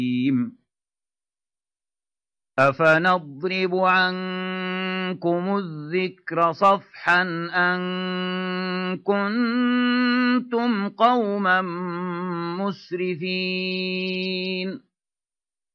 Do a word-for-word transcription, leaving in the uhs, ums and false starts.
أَفَنَضْرِبُ عَنكُمُ الذِّكْرَ صَفْحًا أَن كُنتُمْ قَوْمًا مُّسْرِفِينَ